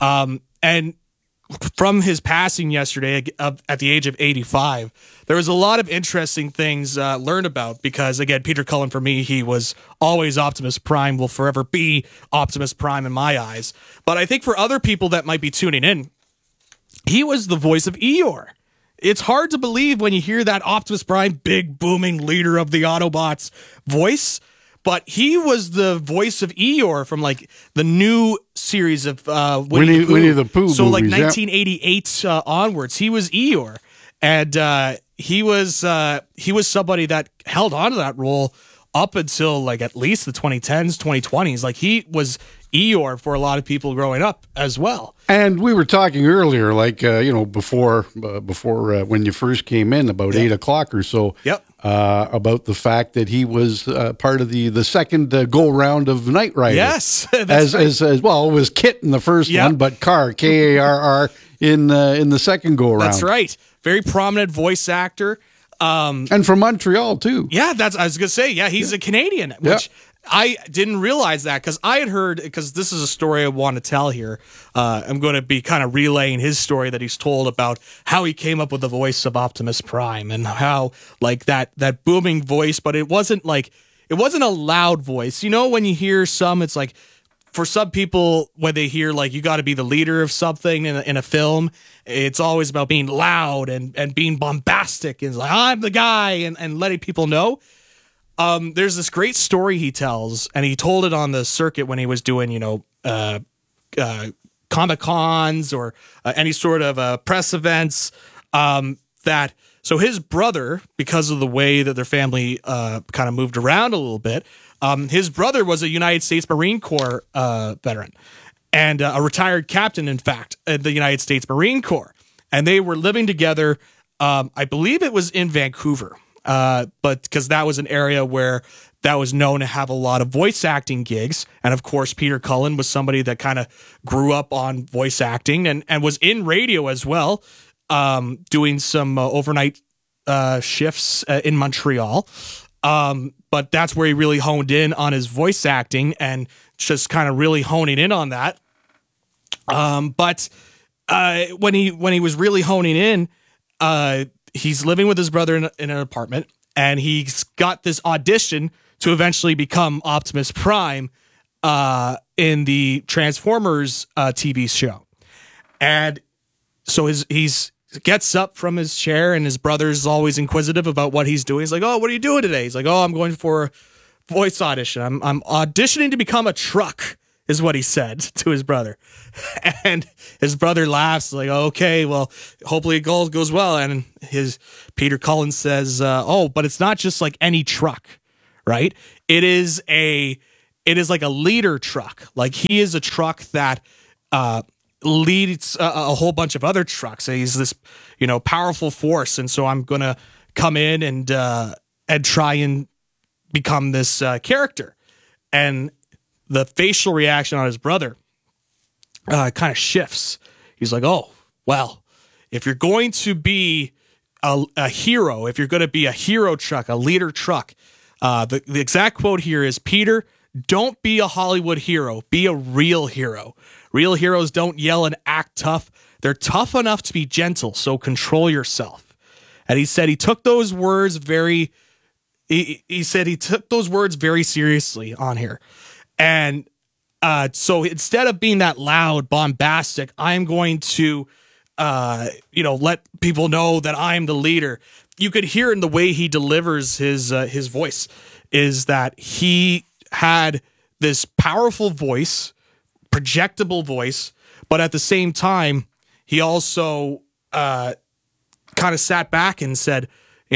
[SPEAKER 11] And from his passing yesterday at the age of 85, there was a lot of interesting things learned about because, again, Peter Cullen, for me, he was always Optimus Prime, will forever be Optimus Prime in my eyes. But I think for other people that might be tuning in, he was the voice of Eeyore. It's hard to believe when you hear that Optimus Prime, big, booming leader of the Autobots voice, but he was the voice of Eeyore from like the new series of Winnie
[SPEAKER 5] the Pooh
[SPEAKER 11] so like
[SPEAKER 5] movies,
[SPEAKER 11] 1988 onwards, he was Eeyore, and he was somebody that held on to that role up until like at least the 2010s, 2020s. Like he was Eeyore for a lot of people growing up as well.
[SPEAKER 5] And we were talking earlier, like before when you first came in, about 8 o'clock or so.
[SPEAKER 11] Yep.
[SPEAKER 5] About the fact that he was part of the second go round of Knight Rider.
[SPEAKER 11] Yes,
[SPEAKER 5] as well, it was Kit in the first one, but Carr, Karr, in the second go round.
[SPEAKER 11] That's right. Very prominent voice actor.
[SPEAKER 5] And from Montreal too.
[SPEAKER 11] Yeah, I was gonna say. Yeah, he's a Canadian, which I didn't realize that because I had heard, because this is a story I want to tell here. I'm going to be kind of relaying his story that he's told about how he came up with the voice of Optimus Prime and how like that booming voice, but it wasn't a loud voice. You know, when you hear some, it's like for some people when they hear like you got to be the leader of something in a film, it's always about being loud and being bombastic and like I'm the guy and letting people know. There's this great story he tells, and he told it on the circuit when he was doing, Comic-Cons or any sort of press events. So his brother, because of the way that their family kind of moved around a little bit, his brother was a United States Marine Corps veteran and a retired captain, in fact, at the United States Marine Corps. And they were living together, I believe it was in Vancouver. But because that was an area where that was known to have a lot of voice acting gigs. And of course, Peter Cullen was somebody that kind of grew up on voice acting and was in radio as well, doing some overnight shifts in Montreal. But that's where he really honed in on his voice acting and just kind of really honing in on that. But when he was really honing in, he's living with his brother in an apartment, and he's got this audition to eventually become Optimus Prime in the Transformers TV show. And so he's gets up from his chair, and his brother's always inquisitive about what he's doing. He's like, "Oh, what are you doing today?" He's like, "Oh, I'm going for a voice audition. I'm auditioning to become a truck," is what he said to his brother. And his brother laughs like, "Okay, well, hopefully it goes well." And his Peter Cullen says, "Oh, but it's not just like any truck, right? It is like a leader truck. Like he is a truck that leads a whole bunch of other trucks. He's this, powerful force. And so I'm going to come in and try and become this character." And the facial reaction on his brother kind of shifts. He's like, "Oh, well, if you're going to be a hero, if you're going to be a hero truck, a leader truck," the exact quote here is, "Peter, don't be a Hollywood hero. Be a real hero. Real heroes don't yell and act tough. They're tough enough to be gentle, so control yourself. And he said he took those words very seriously on here. And so instead of being that loud, bombastic, I'm going to let people know that I'm the leader. You could hear in the way he delivers his voice is that he had this powerful voice, projectable voice, but at the same time, he also kind of sat back and said,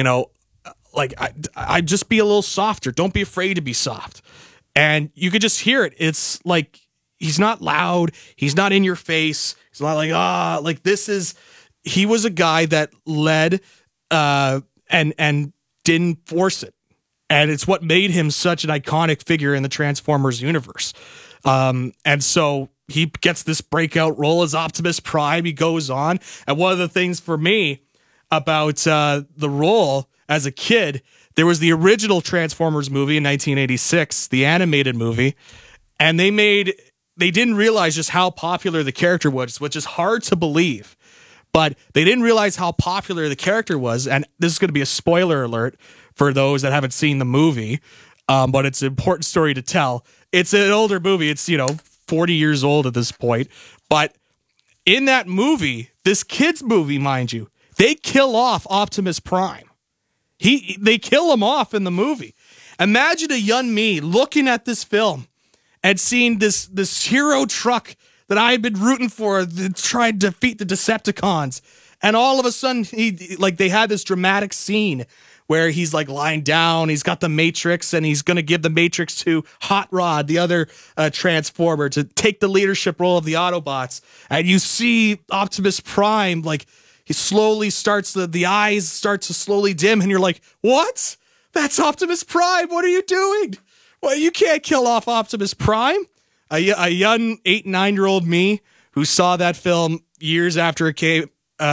[SPEAKER 11] I just be a little softer. Don't be afraid to be soft. And you could just hear it. It's like he's not loud. He's not in your face. He's not like, he was a guy that led and didn't force it. And it's what made him such an iconic figure in the Transformers universe. And so he gets this breakout role as Optimus Prime. He goes on. And one of the things for me about the role as a kid, there was the original Transformers movie in 1986, the animated movie. And they didn't realize just how popular the character was, which is hard to believe. But they didn't realize how popular the character was. And this is going to be a spoiler alert for those that haven't seen the movie. But it's an important story to tell. It's an older movie. It's, 40 years old at this point. But in that movie, this kid's movie, mind you, they kill off Optimus Prime. They kill him off in the movie. Imagine a young me looking at this film and seeing this hero truck that I had been rooting for to try to defeat the Decepticons. And all of a sudden, they had this dramatic scene where he's lying down, he's got the Matrix, and he's going to give the Matrix to Hot Rod, the other Transformer, to take the leadership role of the Autobots. And you see Optimus Prime, he slowly starts, the eyes start to slowly dim, and you're like, what? That's Optimus Prime, what are you doing? Well, you can't kill off Optimus Prime. A young 8-9-year-old me who saw that film years after it came,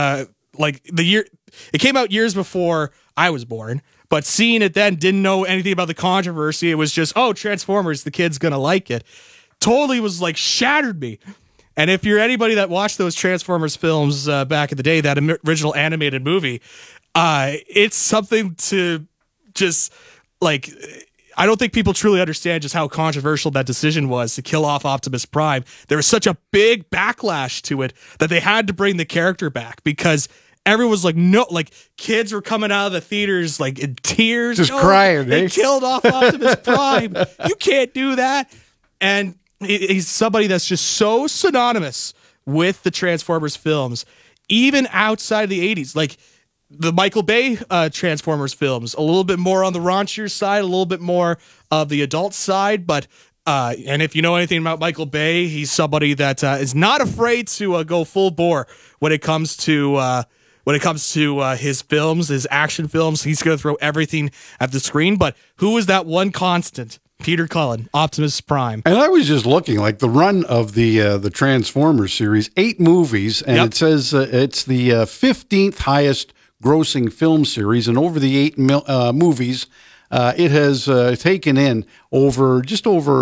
[SPEAKER 11] it came out years before I was born, but seeing it then, didn't know anything about the controversy. It was just, Transformers, the kid's gonna like it. Totally was shattered me. And if you're anybody that watched those Transformers films back in the day, that original animated movie, it's something to just I don't think people truly understand just how controversial that decision was to kill off Optimus Prime. There was such a big backlash to it that they had to bring the character back because everyone was no, kids were coming out of the theaters in tears.
[SPEAKER 5] Just crying.
[SPEAKER 11] They killed off Optimus Prime. You can't do that. And he's somebody that's just so synonymous with the Transformers films, even outside of the 80s. The Michael Bay Transformers films, a little bit more on the raunchier side, a little bit more of the adult side. But and if you know anything about Michael Bay, he's somebody that is not afraid to go full bore when it comes to his films, his action films. He's going to throw everything at the screen. But who is that one constant? Peter Cullen, Optimus Prime.
[SPEAKER 5] And I was just looking, the run of the Transformers series, 8 movies, and It says it's the 15th highest grossing film series, and over the 8 movies, it has taken in almost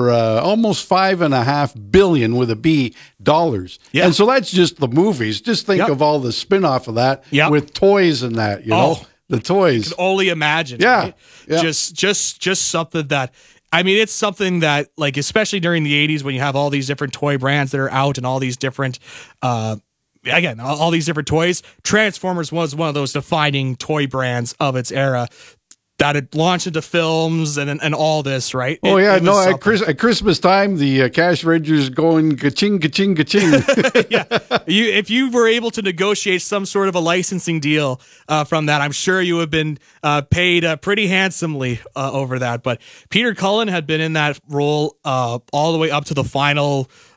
[SPEAKER 5] $5.5 billion with a B dollars. Yeah. And so that's just the movies. Just think of all the spin-off of that with toys and that, you know, the toys.
[SPEAKER 11] You can only imagine.
[SPEAKER 5] Yeah.
[SPEAKER 11] Right? Yeah. Just something that, it's something that, especially during the 80s when you have all these different toy brands that are out and all these different, all these different toys, Transformers was one of those defining toy brands of its era that had launched into films and all this, right?
[SPEAKER 5] At Christmas time, the cash register's going ka-ching, ka-ching, ka-ching.
[SPEAKER 11] If you were able to negotiate some sort of a licensing deal from that, I'm sure you have been paid pretty handsomely over that. But Peter Cullen had been in that role all the way up to the final